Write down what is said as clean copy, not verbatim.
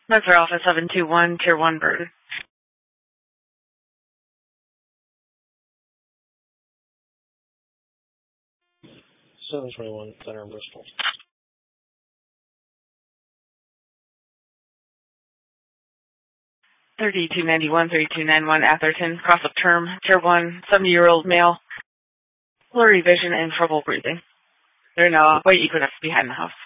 Memphis Office 721, Tier 1 Bird. 721, Center in Bristol. 3291, 3291, Atherton, cross of term, Tier 1, 70-year-old male, blurry vision and trouble breathing. They're in a white Equinox behind the house.